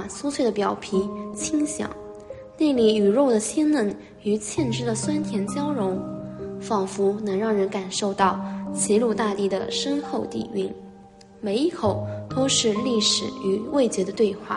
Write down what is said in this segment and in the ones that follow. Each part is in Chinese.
那酥脆的表皮清香，内里与肉的鲜嫩与芡汁的酸甜交融，仿佛能让人感受到齐鲁大地的深厚底蕴，每一口都是历史与味觉的对话。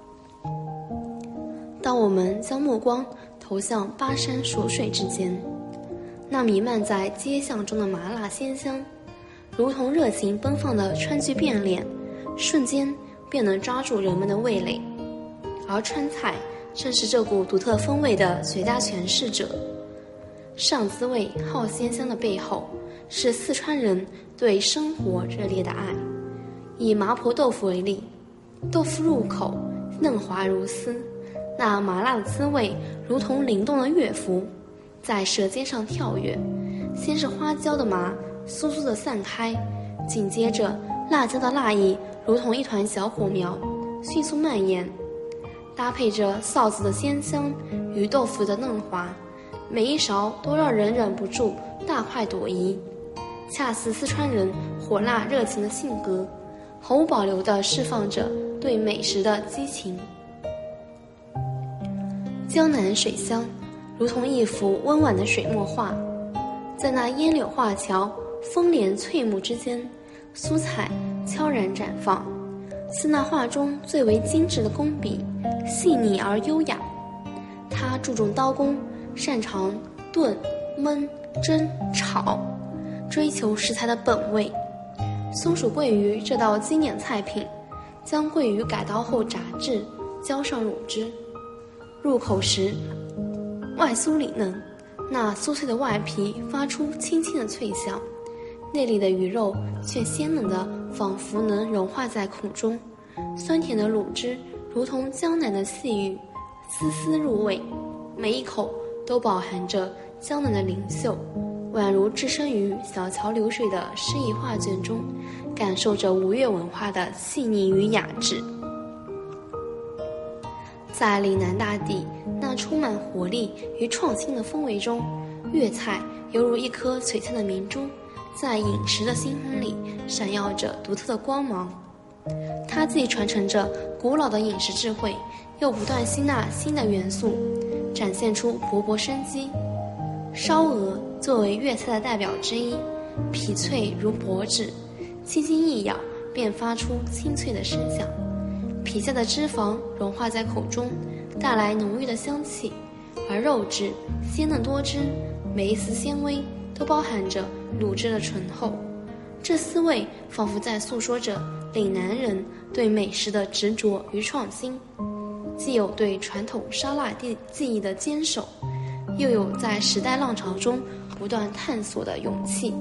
当我们将目光投向巴山蜀水之间，那弥漫在街巷中的麻辣鲜香，如同热情奔放的川剧变脸，瞬间便能抓住人们的味蕾。而川菜正是这股独特风味的绝佳诠释者。上滋味好鲜香的背后，是四川人对生活热烈的爱。以麻婆豆腐为例，豆腐入口嫩滑如丝，那麻辣的滋味如同灵动的乐符，在舌尖上跳跃。先是花椒的麻酥酥地散开，紧接着辣椒的辣意如同一团小火苗迅速蔓延，搭配着臊子的鲜香与豆腐的嫩滑，每一勺都让人忍不住大快朵颐，恰似四川人火辣热情的性格，毫无保留地释放着对美食的激情。江南水乡如同一幅温婉的水墨画，在那烟柳画桥风帘翠幕之间，蔬菜悄然绽放，是那画中最为精致的工笔，细腻而优雅。他注重刀工，擅长炖、焖、蒸、炒，追求食材的本味。松鼠桂鱼这道经典菜品，将桂鱼改刀后炸制，浇上乳汁，入口时外酥里嫩，那酥脆的外皮发出轻轻的脆响，内里的鱼肉却鲜嫩的仿佛能融化在口中，酸甜的卤汁如同江南的细雨，丝丝入味，每一口都饱含着江南的灵秀，宛如置身于小桥流水的诗意画卷中，感受着吴越文化的细腻与雅致。在岭南大地那充满活力与创新的氛围中，粤菜犹如一颗璀璨的明珠，在饮食的星空里闪耀着独特的光芒。它既传承着古老的饮食智慧，又不断吸纳新的元素，展现出勃勃生机。烧鹅作为粤菜的代表之一，皮脆如薄纸，轻轻一咬便发出清脆的声响，皮下的脂肪融化在口中，带来浓郁的香气，而肉质鲜嫩多汁，每一丝纤维都包含着卤汁的醇厚。这滋味仿佛在诉说着岭南人对美食的执着与创新，既有对传统烧腊技艺的坚守，又有在时代浪潮中不断探索的勇气。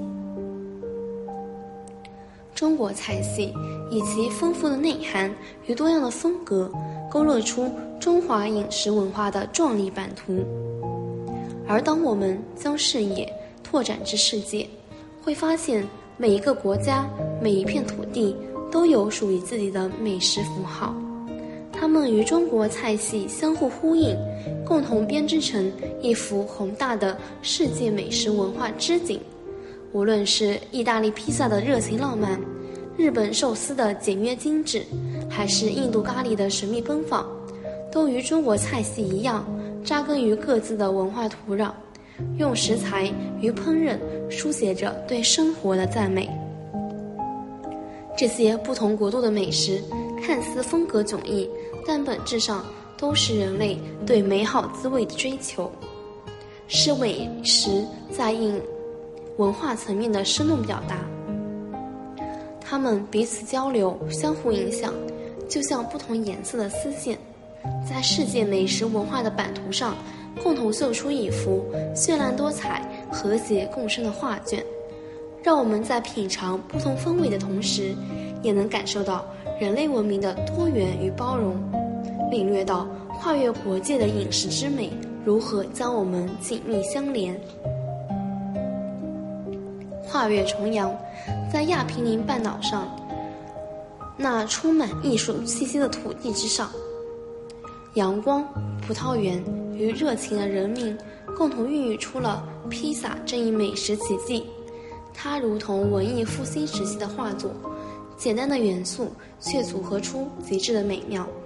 中国菜系以其丰富的内涵与多样的风格，勾勒出中华饮食文化的壮丽版图。而当我们将视野拓展至世界，会发现每一个国家、每一片土地都有属于自己的美食符号，它们与中国菜系相互呼应，共同编织成一幅宏大的世界美食文化织锦。无论是意大利披萨的热情浪漫，日本寿司的简约精致，还是印度咖喱的神秘奔放，都与中国菜系一样，扎根于各自的文化土壤，用食材与烹饪书写着对生活的赞美。这些不同国度的美食看似风格迥异，但本质上都是人类对美好滋味的追求，是美食在文化层面的生动表达。它们彼此交流，相互影响，就像不同颜色的丝线，在世界美食文化的版图上共同绣出一幅绚烂多彩、和谐共生的画卷，让我们在品尝不同风味的同时，也能感受到人类文明的多元与包容，领略到跨越国界的饮食之美如何将我们紧密相连。跨越重洋，在亚平宁半岛上那充满艺术气息的土地之上，阳光、葡萄园与热情的人民共同孕育出了披萨这一美食奇迹。它如同文艺复兴时期的画作，简单的元素却组合出极致的美妙。